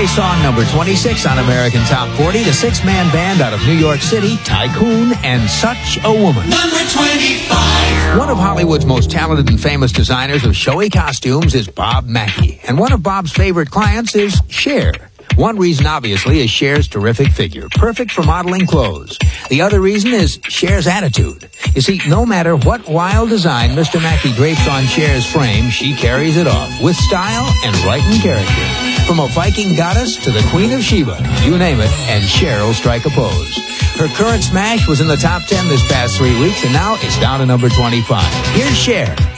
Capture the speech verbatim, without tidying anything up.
song number twenty-six on American Top forty, the six-man band out of New York City, Tycoon and Such a Woman. Number twenty-five. One of Hollywood's most talented and famous designers of showy costumes is Bob Mackie, and one of Bob's favorite clients is Cher. One reason, obviously, is Cher's terrific figure, perfect for modeling clothes. The other reason is Cher's attitude. You see, no matter what wild design Mister Mackie drapes on Cher's frame, she carries it off with style and right in character. From a Viking goddess to the Queen of Sheba, you name it, and Cher will strike a pose. Her current smash was in the top ten this past three weeks, and now it's down to number twenty-five. Here's Cher